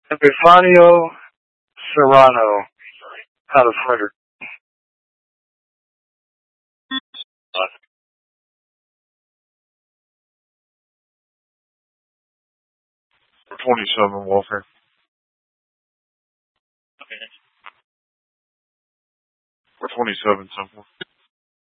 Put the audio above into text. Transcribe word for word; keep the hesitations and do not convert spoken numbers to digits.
Epifanio Serrano out of Frederick. twenty-seven, Walker. We're twenty-seven, Simple.